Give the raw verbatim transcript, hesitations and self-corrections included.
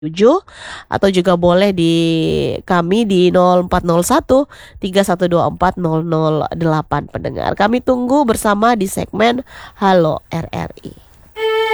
tujuh atau juga boleh di kami di nol empat nol satu tiga satu dua empat nol nol delapan pendengar. Kami tunggu bersama di segmen Halo R R I.